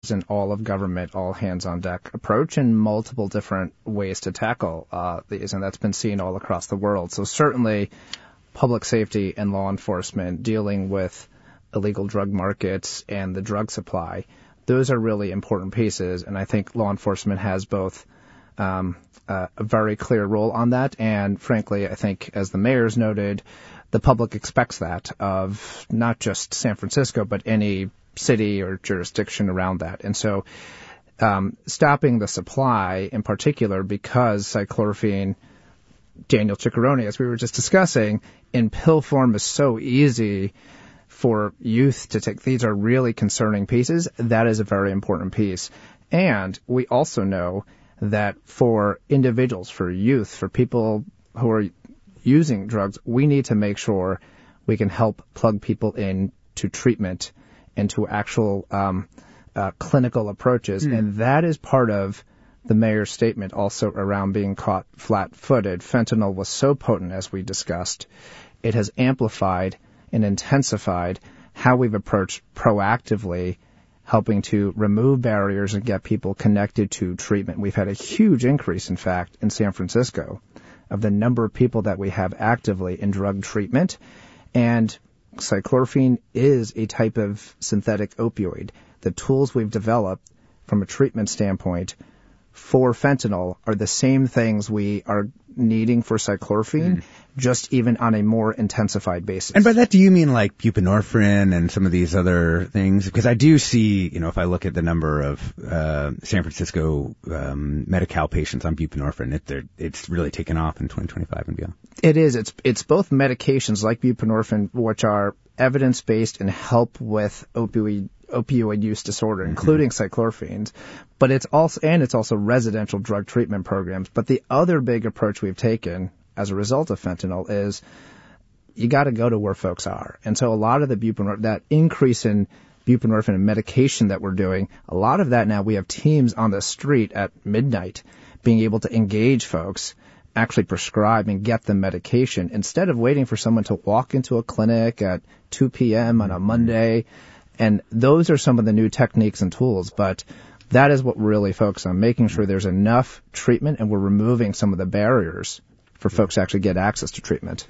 is an all-of-government, all-hands-on-deck approach and multiple different ways to tackle these, and that's been seen all across the world. So certainly public safety and law enforcement dealing with illegal drug markets and the drug supply, those are really important pieces, and I think law enforcement has both a very clear role on that, and frankly, I think, as the mayor's noted, the public expects that of not just San Francisco, but any city or jurisdiction around that. And so stopping the supply in particular, because cyclorphine, Daniel Ciccarone, as we were just discussing, in pill form is so easy for youth to take. These are really concerning pieces. That is a very important piece. And we also know that for individuals, for youth, for people who are using drugs, we need to make sure we can help plug people in to treatment and to actual clinical approaches. And that is part of the mayor's statement also around being caught flat-footed. Fentanyl was so potent, as we discussed. It has amplified and intensified how we've approached proactively helping to remove barriers and get people connected to treatment. We've had a huge increase, in fact, in San Francisco of the number of people that we have actively in drug treatment. And cyclorphine is a type of synthetic opioid. The tools we've developed from a treatment standpoint for fentanyl are the same things we are needing for cyclorphine, just even on a more intensified basis. And by that, do you mean like buprenorphine and some of these other things? Because I do see, if I look at the number of San Francisco Medi-Cal patients on buprenorphine, it's really taken off in 2025 and beyond. It is. It's both medications like buprenorphine, which are evidence-based and help with opioid use disorder, including cyclorphines, but it's also residential drug treatment programs. But the other big approach we've taken as a result of fentanyl is you got to go to where folks are. And so a lot of the buprenorphine, that increase in buprenorphine and medication that we're doing, a lot of that now we have teams on the street at midnight being able to engage folks, actually prescribe and get them medication instead of waiting for someone to walk into a clinic at 2 p.m. on a Monday. And those are some of the new techniques and tools, but that is what we're really focused on, making sure there's enough treatment and we're removing some of the barriers for folks to actually get access to treatment.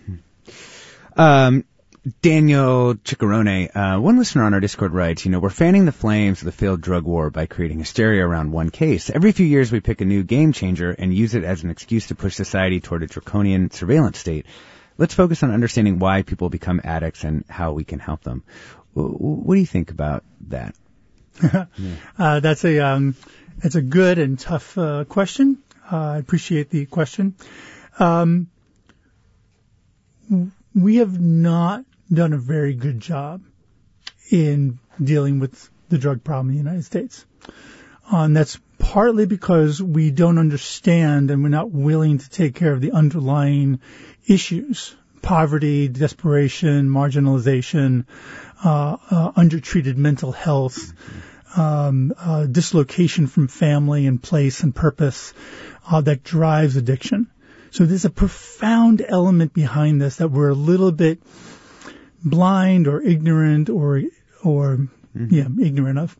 Daniel Ciccarone, one listener on our Discord writes, we're fanning the flames of the failed drug war by creating hysteria around one case. Every few years we pick a new game changer and use it as an excuse to push society toward a draconian surveillance state. Let's focus on understanding why people become addicts and how we can help them. What do you think about that? That's a good and tough question. I appreciate the question. We have not done a very good job in dealing with the drug problem in the United States. And that's partly because we don't understand and we're not willing to take care of the underlying issues: poverty, desperation, marginalization, undertreated mental health, dislocation from family and place and purpose that drives addiction. So there's a profound element behind this that we're a little bit blind or ignorant or ignorant of.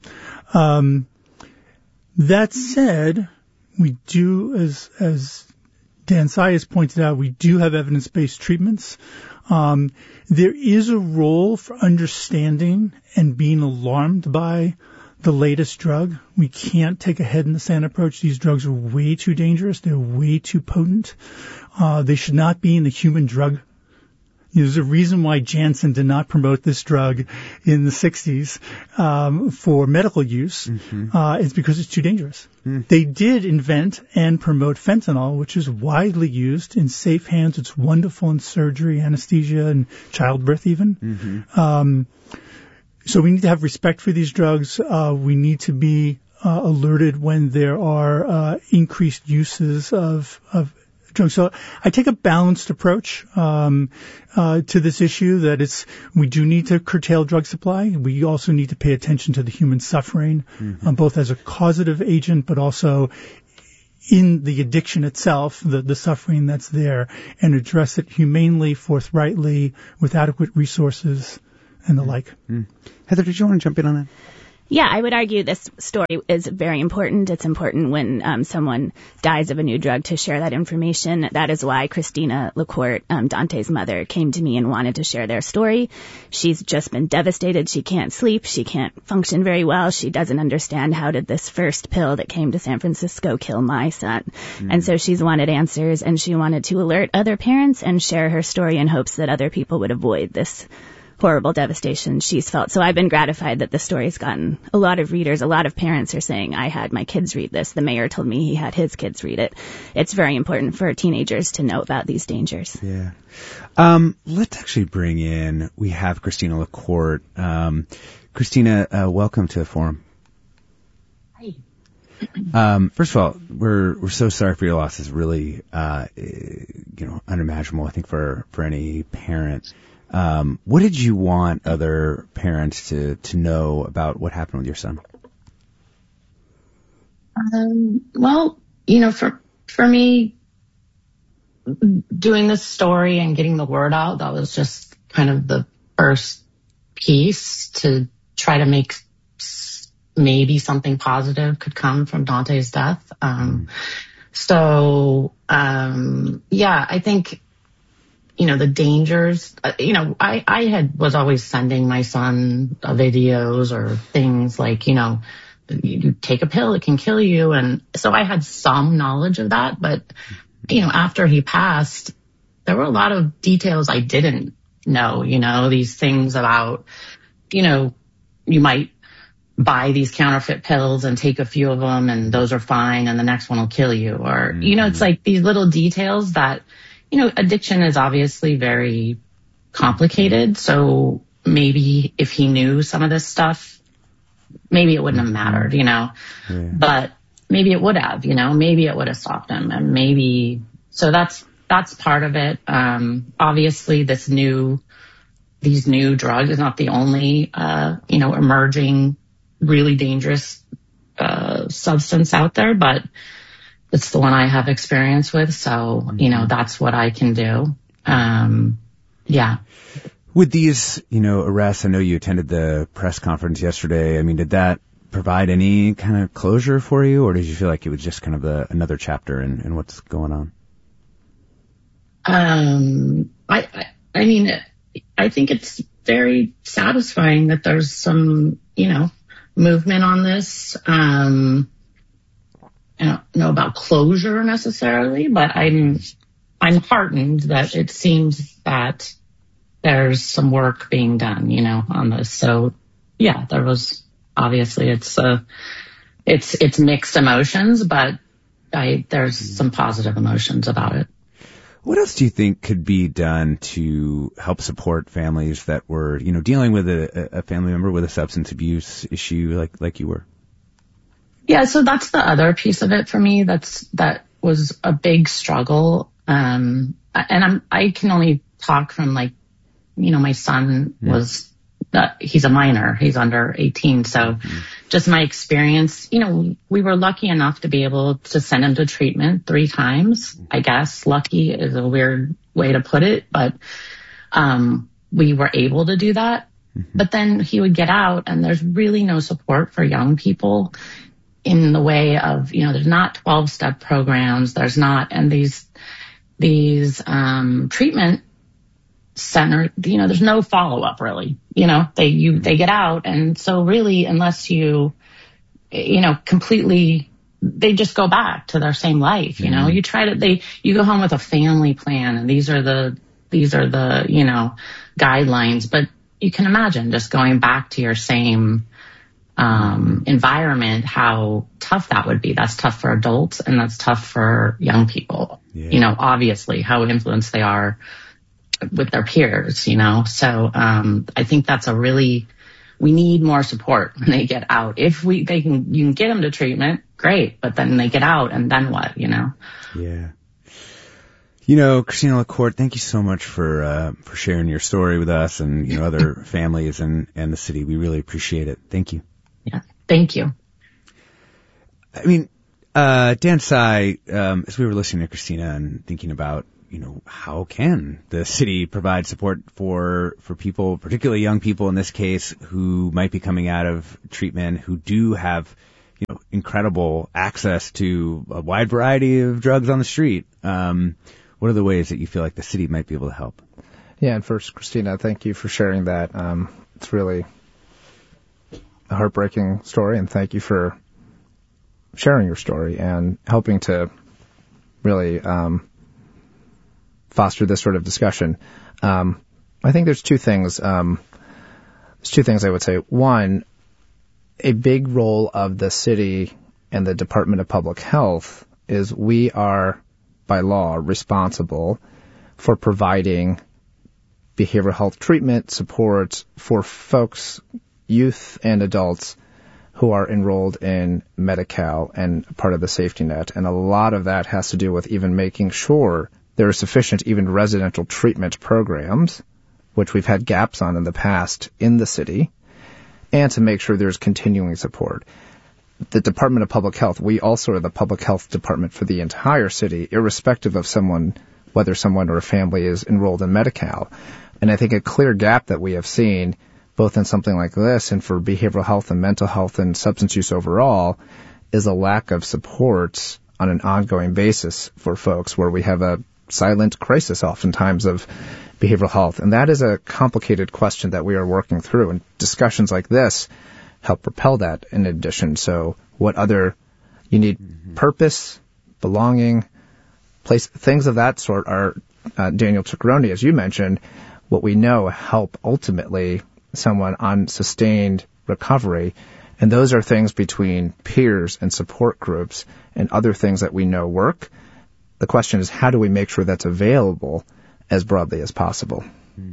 That said, we do, as Dan Tsai has pointed out, we do have evidence-based treatments. There is a role for understanding and being alarmed by the latest drug. We can't take a head-in-the-sand approach. These drugs are way too dangerous. They're way too potent. They should not be in the human drug. There's a reason why Janssen did not promote this drug in the 60s for medical use. It's because it's too dangerous. They did invent and promote fentanyl, which is widely used in safe hands. It's wonderful in surgery, anesthesia, and childbirth even. So we need to have respect for these drugs. We need to be alerted when there are increased uses of drugs. So I take a balanced approach to this issue, that we do need to curtail drug supply. We also need to pay attention to the human suffering, both as a causative agent, but also in the addiction itself, the suffering that's there, and address it humanely, forthrightly, with adequate resources and the like. Heather, did you want to jump in on that? Yeah, I would argue this story is very important. It's important when someone dies of a new drug to share that information. That is why Christina LaCourte, Dante's mother, came to me and wanted to share their story. She's just been devastated. She can't sleep. She can't function very well. She doesn't understand how did this first pill that came to San Francisco kill my son. And so she's wanted answers, and she wanted to alert other parents and share her story in hopes that other people would avoid this horrible devastation she's felt. So I've been gratified that the story's gotten a lot of readers. A lot of parents are saying, I had my kids read this. The mayor told me he had his kids read it. It's very important for teenagers to know about these dangers. Yeah. Let's actually bring in, we have Christina LaCourte. Christina, welcome to the forum. Hi. First of all, we're so sorry for your loss. It's really, unimaginable, I think, for any parent. What did you want other parents to know about what happened with your son? Well, for me, doing this story and getting the word out, that was just kind of the first piece to try to make maybe something positive could come from Dante's death. I think, the dangers, I was always sending my son videos or things like, you take a pill, it can kill you. And so I had some knowledge of that. But, after he passed, there were a lot of details I didn't know, these things about, you might buy these counterfeit pills and take a few of them and those are fine and the next one will kill you. Or, it's like these little details that, addiction is obviously very complicated. So maybe if he knew some of this stuff, maybe it wouldn't have mattered, but maybe it would have, maybe it would have stopped him. And so that's part of it. Obviously these new drugs is not the only, emerging really dangerous, substance out there, but it's the one I have experience with. So, that's what I can do. With these, arrests, I know you attended the press conference yesterday. I mean, did that provide any kind of closure for you, or did you feel like it was just kind of another chapter in what's going on? I think it's very satisfying that there's some, movement on this. I don't know about closure necessarily, but I'm heartened that it seems that there's some work being done, on this. So yeah, there was obviously it's mixed emotions, but there's some positive emotions about it. What else do you think could be done to help support families that were, dealing with a family member with a substance abuse issue like you were? Yeah, so that's the other piece of it for me. That was a big struggle. And I can only talk from my son was, he's a minor, he's under 18. So just my experience, we were lucky enough to be able to send him to treatment 3 times. I guess lucky is a weird way to put it, but, we were able to do that. But then he would get out and there's really no support for young people in the way of, there's not 12-step programs. There's not, and these treatment center, there's no follow-up really, they get out. And so really, unless you completely, they just go back to their same life. You go home with a family plan and these are the guidelines, but you can imagine just going back to your same environment, how tough that would be. That's tough for adults and that's tough for young people. Yeah. Obviously how influenced they are with their peers, So I think that's we need more support when they get out. If you can get them to treatment, great, but then they get out and then what, Yeah. Christina LaCourte, thank you so much for sharing your story with us and, other families and the city. We really appreciate it. Thank you. Yeah. Thank you. I mean, Dan Tsai, as we were listening to Christina and thinking about, how can the city provide support for people, particularly young people in this case, who might be coming out of treatment, who do have, incredible access to a wide variety of drugs on the street? What are the ways that you feel like the city might be able to help? Yeah, and first, Christina, thank you for sharing that. It's really a heartbreaking story, and thank you for sharing your story and helping to really foster this sort of discussion. I think there's two things. I would say. One, a big role of the city and the Department of Public Health is we are, by law, responsible for providing behavioral health treatment support for folks, youth and adults, who are enrolled in Medi-Cal and part of the safety net. And a lot of that has to do with even making sure there are sufficient even residential treatment programs, which we've had gaps on in the past in the city, and to make sure there's continuing support. The Department of Public Health, we also are the public health department for the entire city, irrespective of whether someone or a family is enrolled in Medi-Cal. And I think a clear gap that we have seen, both in something like this and for behavioral health and mental health and substance use overall, is a lack of support on an ongoing basis for folks, where we have a silent crisis oftentimes of behavioral health. And that is a complicated question that we are working through, and discussions like this help propel that in addition. So you need purpose, belonging, place, things of that sort are, Daniel Ciccarone, as you mentioned, what we know help ultimately someone on sustained recovery. And those are things between peers and support groups and other things that we know work. The question is, how do we make sure that's available as broadly as possible?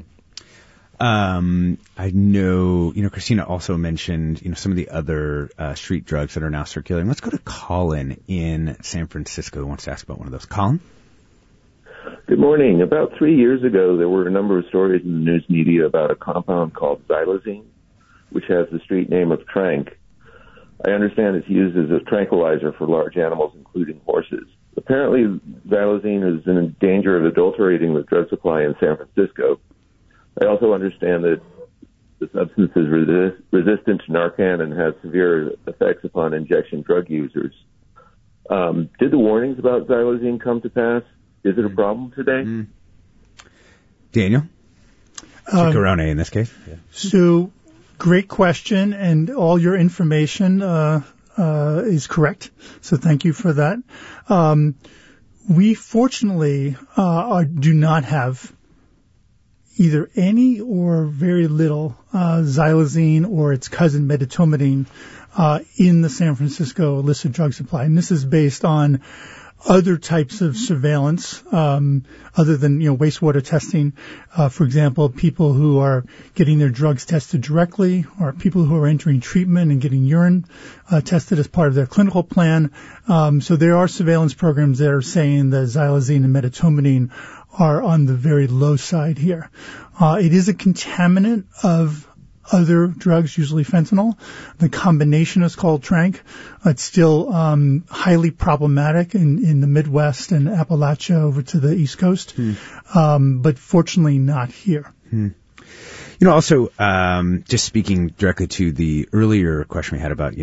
I know, Christina also mentioned, some of the other street drugs that are now circulating. Let's go to Colin in San Francisco, who wants to ask about one of those. Colin? Good morning. About 3 years ago, there were a number of stories in the news media about a compound called xylazine, which has the street name of Trank. I understand it's used as a tranquilizer for large animals, including horses. Apparently, xylazine is in danger of adulterating the drug supply in San Francisco. I also understand that the substance is resistant to Narcan and has severe effects upon injection drug users. Did the warnings about xylazine come to pass? Is it a problem today? Daniel? Ciccarone in this case. Yeah. So, great question, and all your information is correct. So thank you for that. We fortunately do not have either any or very little xylazine or its cousin medetomidine in the San Francisco illicit drug supply. And this is based on other types of surveillance, other than, wastewater testing. For example, people who are getting their drugs tested directly, or people who are entering treatment and getting urine tested as part of their clinical plan. So there are surveillance programs that are saying that xylazine and medetomidine are on the very low side here. It is a contaminant of other drugs, usually fentanyl. The combination is called Trank. It's still highly problematic in the Midwest and Appalachia over to the East Coast, but fortunately not here. Also, just speaking directly to the earlier question we had about,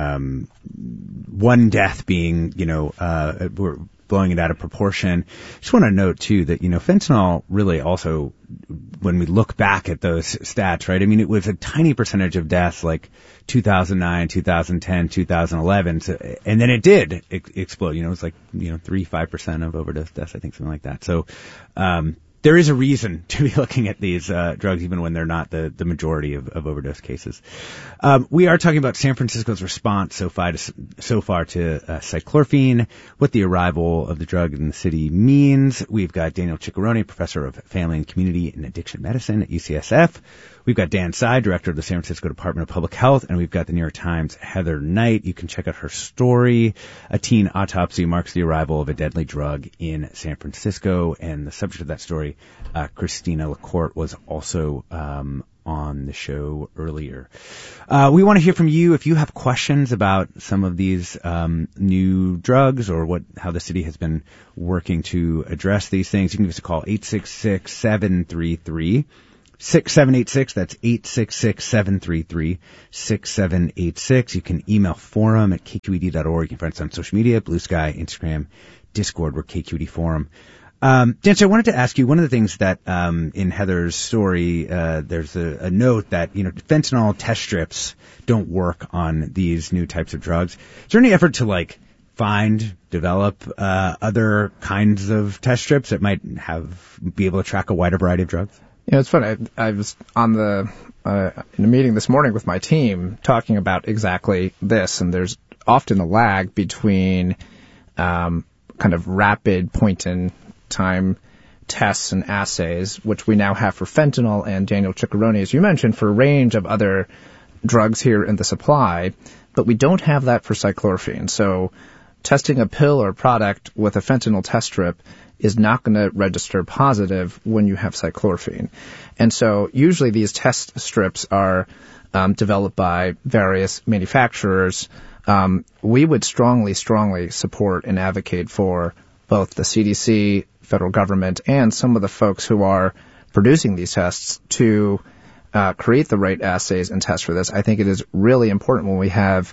one death being, we're blowing it out of proportion. Just want to note, too, that, fentanyl really also, when we look back at those stats, right, I mean, it was a tiny percentage of deaths like 2009, 2010, 2011, and then it did explode. It was like, 3-5% of overdose deaths, I think, something like that. So, there is a reason to be looking at these drugs, even when they're not the majority of overdose cases. We are talking about San Francisco's response so far to cyclorphine, what the arrival of the drug in the city means. We've got Daniel Ciccarone, professor of family and community and addiction medicine at UCSF. We've got Dan Tsai, director of the San Francisco Department of Public Health, and we've got the New York Times' Heather Knight. You can check out her story. A teen autopsy marks the arrival of a deadly drug in San Francisco, and the subject of that story, Christina LaCourte, was also on on the show earlier. We want to hear from you if you have questions about some of these new drugs or how the city has been working to address these things. You can give us a call, 866-733-6786. That's 866-733-6786. You can email forum@kqed.org. You can find us on social media, Blue Sky, Instagram, Discord. We're KQED Forum. Dan, so I wanted to ask you, one of the things that in Heather's story, there's a note that, fentanyl test strips don't work on these new types of drugs. Is there any effort to develop other kinds of test strips that might be able to track a wider variety of drugs? It's funny. I was on in a meeting this morning with my team talking about exactly this, and there's often a lag between kind of rapid point-in-time tests and assays, which we now have for fentanyl and Daniel Ciccarone, as you mentioned, for a range of other drugs here in the supply, but we don't have that for cyclorphine. So testing a pill or product with a fentanyl test strip is not going to register positive when you have cyclorphine. And so usually these test strips are developed by various manufacturers. We would strongly support and advocate for both the CDC, federal government, and some of the folks who are producing these tests to create the right assays and tests for this. I think it is really important when we have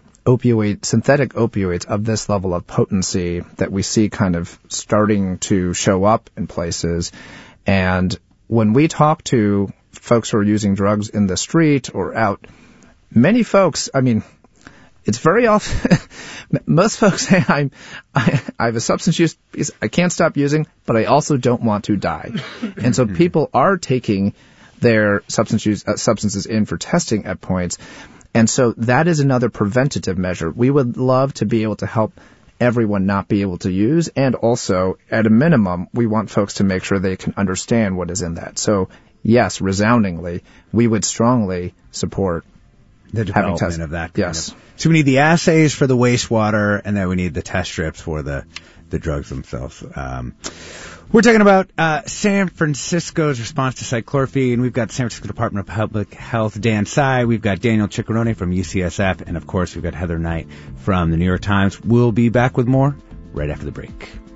synthetic opioids of this level of potency that we see kind of starting to show up in places. And when we talk to folks who are using drugs in the street or out, many folks, it's very often, most folks say, I have a substance use, I can't stop using, but I also don't want to die. And so people are taking their substances in for testing at points. And so that is another preventative measure. We would love to be able to help everyone not be able to use, and also, at a minimum, we want folks to make sure they can understand what is in that. So, yes, resoundingly, we would strongly support the development of that. Yes. So we need the assays for the wastewater, and then we need the test strips for the drugs themselves. We're talking about San Francisco's response to cyclorphine. We've got the San Francisco Department of Public Health, Dan Tsai. We've got Daniel Ciccarone from UCSF. And, of course, we've got Heather Knight from the New York Times. We'll be back with more right after the break.